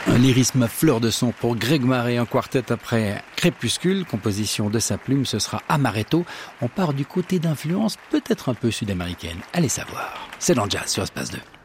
Un lyrisme à fleur de son pour Greg Maré en quartet après Crépuscule, composition de sa plume, ce sera Amaretto. On part du côté d'influence peut-être un peu sud-américaine, allez savoir. C'est dans Jazz sur Espace 2.